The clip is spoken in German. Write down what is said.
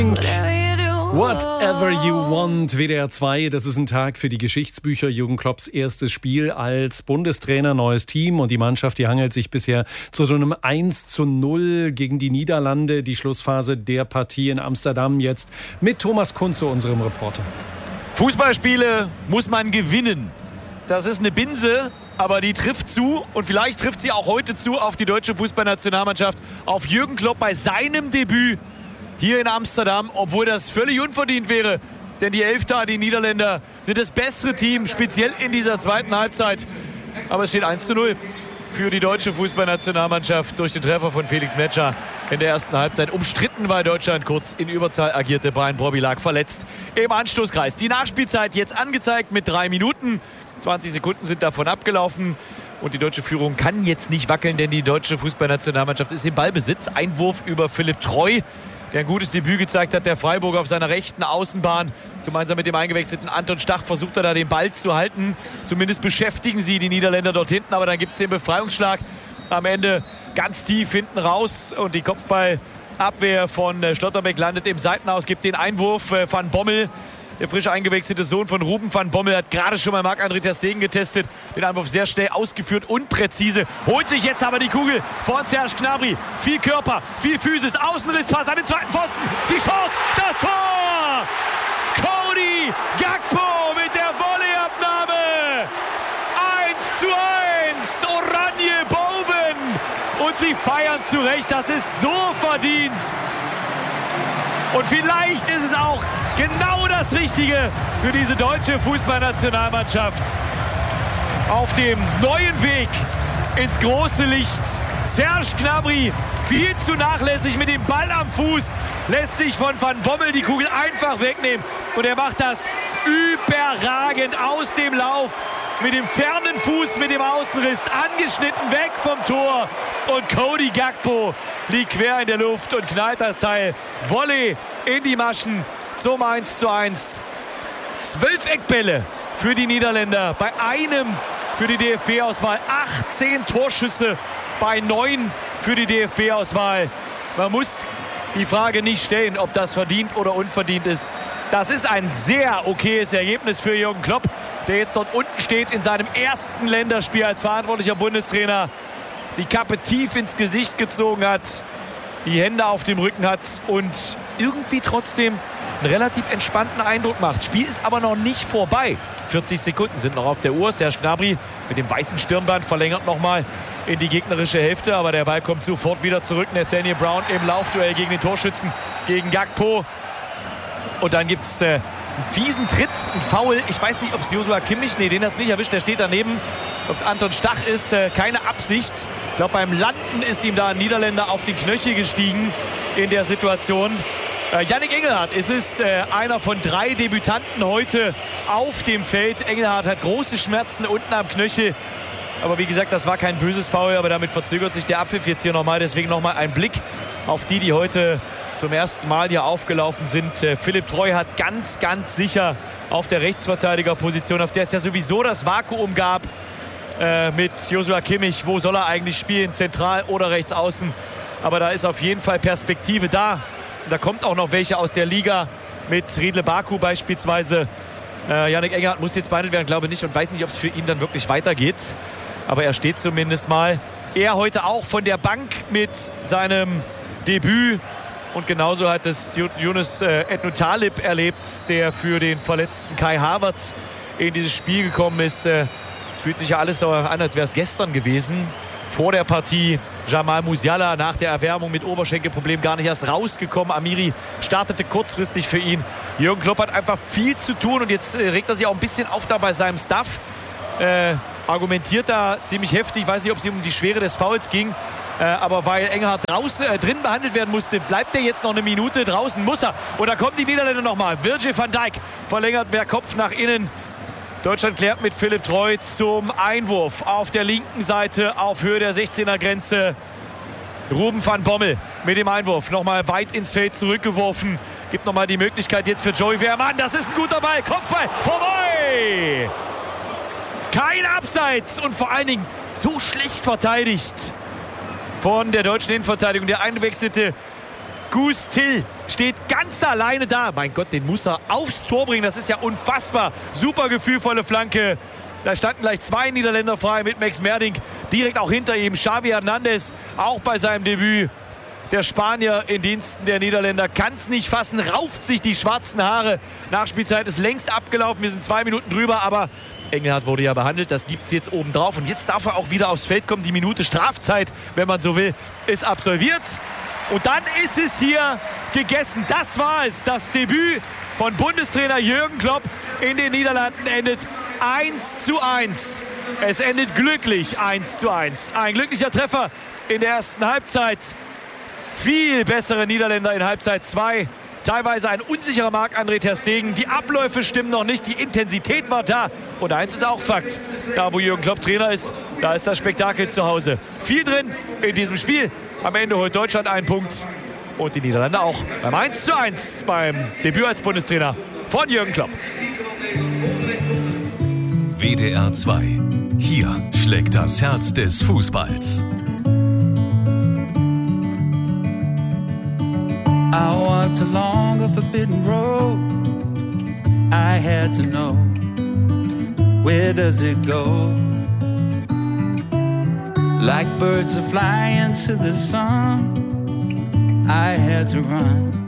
Whatever You Want, WDR 2, das ist ein Tag für die Geschichtsbücher. Jürgen Klopps erstes Spiel als Bundestrainer, neues Team und die Mannschaft, die hangelt sich bisher zu so einem 1:0 gegen die Niederlande. Die Schlussphase der Partie in Amsterdam jetzt mit Thomas Kunze, unserem Reporter. Fußballspiele muss man gewinnen. Das ist eine Binse, aber die trifft zu und vielleicht trifft sie auch heute zu auf die deutsche Fußballnationalmannschaft, auf Jürgen Klopp bei seinem Debüt hier in Amsterdam, obwohl das völlig unverdient wäre. Denn die Elfter, die Niederländer, sind das bessere Team, speziell in dieser zweiten Halbzeit. Aber es steht 1:0 für die deutsche Fußballnationalmannschaft durch den Treffer von Felix Metscher in der ersten Halbzeit. Umstritten war Deutschland, kurz in Überzahl agierte. Brian Brobby lag verletzt im Anstoßkreis. Die Nachspielzeit jetzt angezeigt mit 3 Minuten. 20 Sekunden sind davon abgelaufen. Und die deutsche Führung kann jetzt nicht wackeln, denn die deutsche Fußballnationalmannschaft ist im Ballbesitz. Einwurf über Philipp Treu, der ein gutes Debüt gezeigt hat. Der Freiburger auf seiner rechten Außenbahn. Gemeinsam mit dem eingewechselten Anton Stach versucht er da den Ball zu halten. Zumindest beschäftigen sie die Niederländer dort hinten. Aber dann gibt es den Befreiungsschlag am Ende ganz tief hinten raus. Und die Kopfballabwehr von Schlotterbeck landet im Seitenhaus. Gibt den Einwurf Van Bommel. Der frisch eingewechselte Sohn von Ruben van Bommel hat gerade schon mal Marc-André ter Stegen getestet. Den Einwurf sehr schnell ausgeführt und präzise. Holt sich jetzt aber die Kugel von Serge Gnabry. Viel Körper, viel Physis. Außenrisspass an den zweiten Pfosten. Die Chance, das Tor! Cody Gakpo mit der Volleyabnahme. 1:1. Oranje Boven. Und sie feiern zu Recht. Das ist so verdient. Und vielleicht ist es auch genau das Richtige für diese deutsche Fußballnationalmannschaft. Auf dem neuen Weg ins große Licht. Serge Gnabry viel zu nachlässig mit dem Ball am Fuß. Lässt sich von Van Bommel die Kugel einfach wegnehmen. Und er macht das überragend aus dem Lauf. Mit dem fernen Fuß, mit dem Außenriss, angeschnitten weg vom Tor. Und Cody Gakpo liegt quer in der Luft und knallt das Teil Volley in die Maschen zum 1:1. 12 Eckbälle für die Niederländer, bei einem für die DFB-Auswahl. 18 Torschüsse bei 9 für die DFB-Auswahl. Man muss die Frage nicht stellen, ob das verdient oder unverdient ist. Das ist ein sehr okayes Ergebnis für Jürgen Klopp, der jetzt dort unten steht in seinem ersten Länderspiel als verantwortlicher Bundestrainer. Die Kappe tief ins Gesicht gezogen hat, die Hände auf dem Rücken hat und irgendwie trotzdem einen relativ entspannten Eindruck macht. Spiel ist aber noch nicht vorbei. 40 Sekunden sind noch auf der Uhr. Serge Gnabry mit dem weißen Stirnband verlängert nochmal in die gegnerische Hälfte. Aber der Ball kommt sofort wieder zurück. Nathaniel Brown im Laufduell gegen den Torschützen, gegen Gakpo. Und dann gibt es einen fiesen Tritt, einen Foul. Ich weiß nicht, ob es Joshua Kimmich, nee, den hat es nicht erwischt, der steht daneben. Ob es Anton Stach ist, keine Absicht. Ich glaube, beim Landen ist ihm da ein Niederländer auf den Knöchel gestiegen in der Situation. Yannick Engelhardt ist es, einer von 3 Debütanten heute auf dem Feld. Engelhardt hat große Schmerzen unten am Knöchel. Aber wie gesagt, das war kein böses Foul, aber damit verzögert sich der Abpfiff jetzt hier nochmal. Deswegen nochmal ein Blick auf die heute zum ersten Mal hier aufgelaufen sind. Philipp Treu hat ganz, ganz sicher auf der Rechtsverteidigerposition, auf der es ja sowieso das Vakuum gab, mit Joshua Kimmich. Wo soll er eigentlich spielen? Zentral oder rechts außen? Aber da ist auf jeden Fall Perspektive da. Da kommt auch noch welche aus der Liga mit Riedle Baku beispielsweise. Yannick Engelhardt muss jetzt behandelt werden, glaube ich nicht, und weiß nicht, ob es für ihn dann wirklich weitergeht. Aber er steht zumindest mal. Er heute auch von der Bank mit seinem Debüt. Und genauso hat es Yunus Etnou-Talib erlebt, der für den verletzten Kai Havertz in dieses Spiel gekommen ist. Es fühlt sich ja alles so an, als wäre es gestern gewesen. Vor der Partie Jamal Musiala nach der Erwärmung mit Oberschenkelproblem gar nicht erst rausgekommen. Amiri startete kurzfristig für ihn. Jürgen Klopp hat einfach viel zu tun und jetzt regt er sich auch ein bisschen auf da bei seinem Staff. Argumentiert da ziemlich heftig. Ich weiß nicht, ob es um die Schwere des Fouls ging. Aber weil Engelhardt drin behandelt werden musste, bleibt er jetzt noch eine Minute. Draußen muss er. Und da kommen die Niederländer nochmal. Virgil van Dijk verlängert per Kopf nach innen. Deutschland klärt mit Philipp Treu zum Einwurf auf der linken Seite auf Höhe der 16er-Grenze. Ruben van Bommel mit dem Einwurf nochmal weit ins Feld zurückgeworfen. Gibt nochmal die Möglichkeit jetzt für Joey Wehrmann. Das ist ein guter Ball. Kopfball vorbei. Kein Abseits und vor allen Dingen so schlecht verteidigt von der deutschen Innenverteidigung. Der eingewechselte Guus Till steht ganz alleine da. Mein Gott, den muss er aufs Tor bringen. Das ist ja unfassbar. Super gefühlvolle Flanke. Da standen gleich 2 Niederländer frei mit Max Merdink. Direkt auch hinter ihm Xavi Hernandez, auch bei seinem Debüt. Der Spanier in Diensten der Niederländer kann es nicht fassen, rauft sich die schwarzen Haare. Nachspielzeit ist längst abgelaufen, wir sind 2 Minuten drüber, aber Engelhardt wurde ja behandelt, das gibt es jetzt oben drauf. Und jetzt darf er auch wieder aufs Feld kommen. Die Minute Strafzeit, wenn man so will, ist absolviert. Und dann ist es hier gegessen. Das war es. Das Debüt von Bundestrainer Jürgen Klopp in den Niederlanden endet 1:1. Es endet glücklich 1:1. Ein glücklicher Treffer in der ersten Halbzeit. Viel bessere Niederländer in Halbzeit 2. Teilweise ein unsicherer Marc-André ter Stegen. Die Abläufe stimmen noch nicht, die Intensität war da. Und eins ist auch Fakt. Da, wo Jürgen Klopp Trainer ist, da ist das Spektakel zu Hause. Viel drin in diesem Spiel. Am Ende holt Deutschland einen Punkt. Und die Niederlande auch. Beim 1:1 beim Debüt als Bundestrainer von Jürgen Klopp. WDR 2. Hier schlägt das Herz des Fußballs. I walked along a forbidden road. I had to know, where does it go? Like birds that fly into the sun, I had to run.